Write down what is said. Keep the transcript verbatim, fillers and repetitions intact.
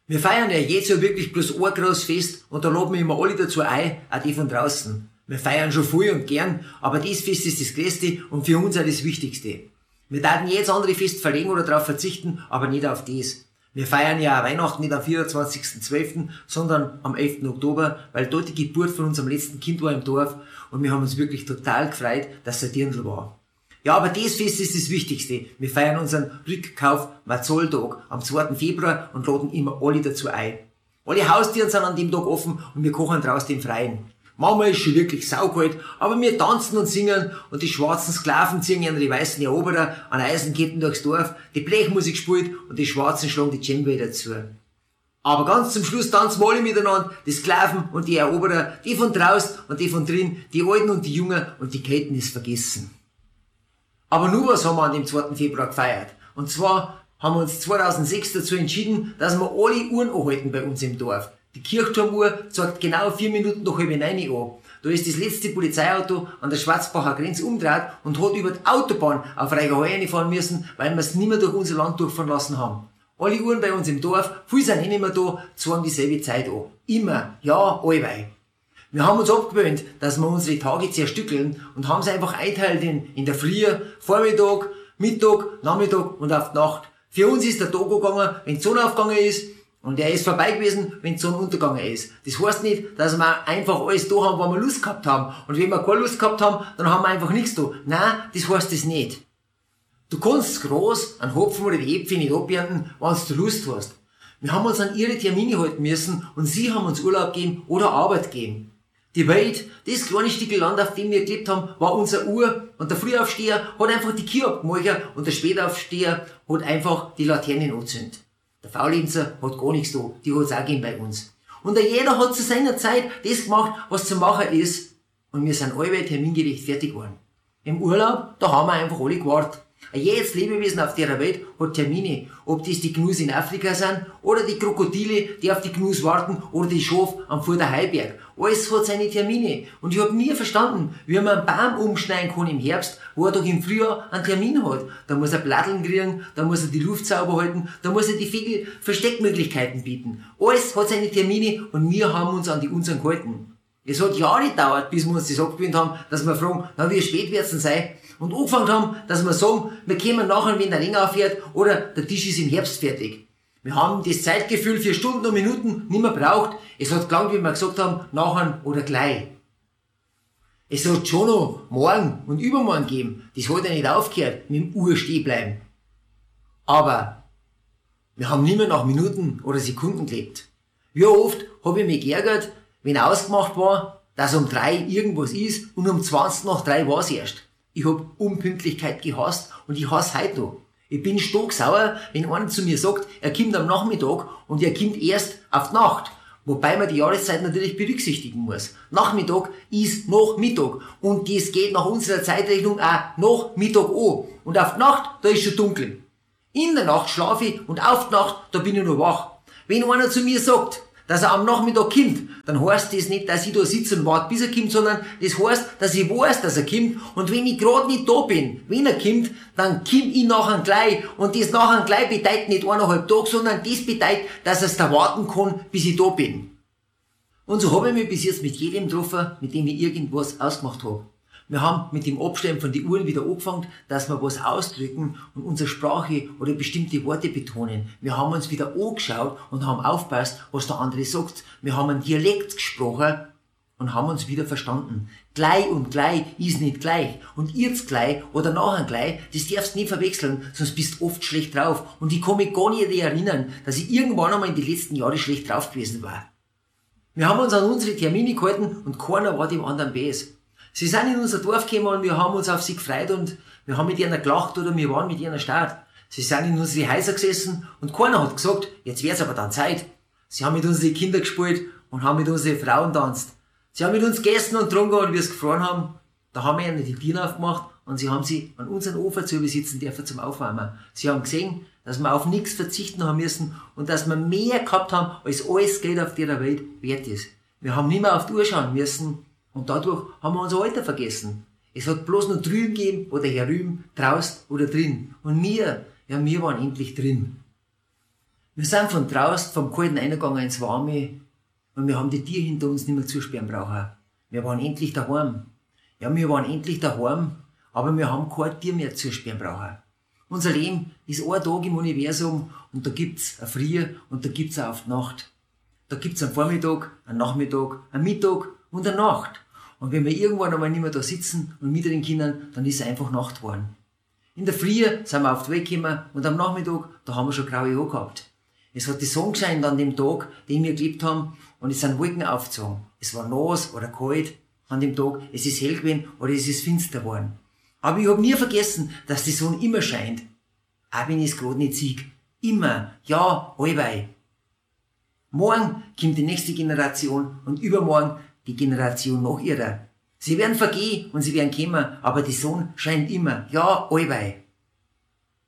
Wir feiern ja jetzt ja wirklich bloß ein großes Fest und da laden wir immer alle dazu ein, auch die von draußen. Wir feiern schon viel und gern, aber dieses Fest ist das Größte und für uns auch das Wichtigste. Wir werden jedes andere Fest verlegen oder darauf verzichten, aber nicht auf das. Wir feiern ja auch Weihnachten nicht am vierundzwanzigsten zwölften, sondern am elften Oktober, weil dort die Geburt von unserem letzten Kind war im Dorf und wir haben uns wirklich total gefreut, dass er Dirndl war. Ja, aber das Fest ist das Wichtigste. Wir feiern unseren Rückkauf-Mazolltag am zweiten Februar und laden immer alle dazu ein. Alle Haustüren sind an dem Tag offen und wir kochen draußen im Freien. Manchmal ist schon wirklich saukalt, aber wir tanzen und singen und die schwarzen Sklaven ziehen ihre weißen Eroberer an Eisenketten durchs Dorf, die Blechmusik spielt und die Schwarzen schlagen die Djembe dazu. Aber ganz zum Schluss tanzen wir alle miteinander, die Sklaven und die Eroberer, die von draußen und die von drin, die Alten und die Jungen und die Kelten ist vergessen. Aber nur was haben wir an dem zweiten Februar gefeiert. Und zwar haben wir uns zweitausendsechs dazu entschieden, dass wir alle Uhren anhalten bei uns im Dorf. Die Kirchturmuhr zeigt genau vier Minuten nach halb neun an. Da ist das letzte Polizeiauto an der Schwarzbacher Grenze umgedreht und hat über die Autobahn auf Reigerheuer fahren müssen, weil wir es nicht mehr durch unser Land durchfahren lassen haben. Alle Uhren bei uns im Dorf, viele sind eh nicht mehr da, zeigen dieselbe Zeit an. Immer, ja, allweil. Wir haben uns abgewöhnt, dass wir unsere Tage zerstückeln und haben sie einfach einteilt in, in der Früh, Vormittag, Mittag, Nachmittag und auf die Nacht. Für uns ist der Tag gegangen, wenn die Sonne aufgegangen ist und er ist vorbei gewesen, wenn die Sonne untergegangen ist. Das heißt nicht, dass wir einfach alles da haben, wo wir Lust gehabt haben. Und wenn wir keine Lust gehabt haben, dann haben wir einfach nichts da. Nein, das heißt das nicht. Du kannst groß einen Hopfen oder die Äpfel nicht abernten, wenn du Lust hast. Wir haben uns an ihre Termine halten müssen und sie haben uns Urlaub gegeben oder Arbeit gegeben. Die Welt, das kleine Stück Land, auf dem wir gelebt haben, war unser Uhr und der Frühaufsteher hat einfach die Kühe abgemacht und der Spätaufsteher hat einfach die Laternen angezündet. Der Faulenzer hat gar nichts da, die hat's auch gegeben bei uns. Und jeder hat zu seiner Zeit das gemacht, was zu machen ist und wir sind alle termingerecht fertig geworden. Im Urlaub, da haben wir einfach alle gewartet. Jedes Lebewesen auf der Welt hat Termine, ob das die Gnus in Afrika sind oder die Krokodile, die auf die Gnus warten oder die Schafe am Furter Heiberg. Alles hat seine Termine. Und ich hab nie verstanden, wie man einen Baum umschneiden kann im Herbst, wo er doch im Frühjahr einen Termin hat. Da muss er Platteln kriegen, da muss er die Luft sauber halten, da muss er die Vögel Versteckmöglichkeiten bieten. Alles hat seine Termine und wir haben uns an die unseren gehalten. Es hat Jahre gedauert, bis wir uns das abgewöhnt haben, dass wir fragen, na, wie spät wird's denn sein? Und angefangen haben, dass wir sagen, wir kommen nachher, wenn der länger aufhört, oder der Tisch ist im Herbst fertig. Wir haben das Zeitgefühl für Stunden und Minuten nicht mehr braucht. Es hat gelangt, wie wir gesagt haben, nachher oder gleich. Es hat schon noch morgen und übermorgen gegeben. Das hat ja nicht aufgehört, mit dem Uhr stehen bleiben. Aber wir haben nicht mehr nach Minuten oder Sekunden gelebt. Wie oft habe ich mich geärgert, wenn ausgemacht war, dass um drei irgendwas ist und um zwanzig nach drei war es erst. Ich hab Unpünktlichkeit gehasst und ich hasse heute noch. Ich bin stocksauer, wenn einer zu mir sagt, er kommt am Nachmittag und er kommt erst auf die Nacht. Wobei man die Jahreszeit natürlich berücksichtigen muss. Nachmittag ist nach Mittag und das geht nach unserer Zeitrechnung auch nach Mittag an. Und auf die Nacht, da ist schon dunkel. In der Nacht schlafe ich und auf die Nacht, da bin ich noch wach. Wenn einer zu mir sagt, dass er am Nachmittag kommt, dann heißt das nicht, dass ich da sitze und warte, bis er kommt, sondern das heißt, dass ich weiß, dass er kommt. Und wenn ich gerade nicht da bin, wenn er kommt, dann komm ich nachher gleich. Und das nachher gleich bedeutet nicht eineinhalb Tage, sondern das bedeutet, dass er es da warten kann, bis ich da bin. Und so habe ich mich bis jetzt mit jedem getroffen, mit dem ich irgendwas ausgemacht habe. Wir haben mit dem Abstellen von den Uhren wieder angefangen, dass wir was ausdrücken und unsere Sprache oder bestimmte Worte betonen. Wir haben uns wieder angeschaut und haben aufgepasst, was der andere sagt. Wir haben einen Dialekt gesprochen und haben uns wieder verstanden. Gleich und gleich ist nicht gleich. Und jetzt gleich oder nachher gleich, das darfst du nicht verwechseln, sonst bist du oft schlecht drauf. Und ich kann mich gar nicht erinnern, dass ich irgendwann einmal in den letzten Jahren schlecht drauf gewesen war. Wir haben uns an unsere Termine gehalten und keiner war dem anderen böse. Sie sind in unser Dorf gekommen und wir haben uns auf sie gefreut und wir haben mit ihnen gelacht oder wir waren mit ihnen stark. Sie sind in unsere Häuser gesessen und keiner hat gesagt, jetzt wird's aber dann Zeit. Sie haben mit unseren Kindern gespielt und haben mit unseren Frauen tanzt. Sie haben mit uns gegessen und getrunken und wir es gefroren haben, da haben wir ihnen die Türen aufgemacht und sie haben sie an unseren Ofen zu besitzen dürfen zum Aufwärmen. Sie haben gesehen, dass wir auf nichts verzichten haben müssen und dass wir mehr gehabt haben, als alles Geld auf der Welt wert ist. Wir haben nicht mehr auf die Uhr schauen müssen. Und dadurch haben wir unser Alter vergessen. Es hat bloß noch drüben gegeben oder herüben, draußen oder drin. Und wir, ja, wir waren endlich drin. Wir sind von draußen, vom kalten eingegangen ins Warme und wir haben die Tiere hinter uns nicht mehr zusperren brauchen. Wir waren endlich daheim. Ja, wir waren endlich daheim, aber wir haben kein Tier mehr zusperren brauchen. Unser Leben ist ein Tag im Universum und da gibt's ein Früh und da gibt's auch auf die Nacht. Da gibt's einen Vormittag, einen Nachmittag, einen Mittag und eine Nacht. Und wenn wir irgendwann einmal nicht mehr da sitzen und mit den Kindern, dann ist es einfach Nacht geworden. In der Früh sind wir auf die Weg gekommen und am Nachmittag, da haben wir schon graue Haare gehabt. Es hat die Sonne gescheint an dem Tag, den wir gelebt haben, und es sind Wolken aufgezogen. Es war nass oder kalt an dem Tag, es ist hell gewesen oder es ist finster geworden. Aber ich habe nie vergessen, dass die Sonne immer scheint. Auch wenn ich es gerade nicht sehe. Immer, ja, allweil. Morgen kommt die nächste Generation und übermorgen die Generation nach ihrer. Sie werden vergehen und sie werden kommen, aber die Sonne scheint immer, ja, allweil.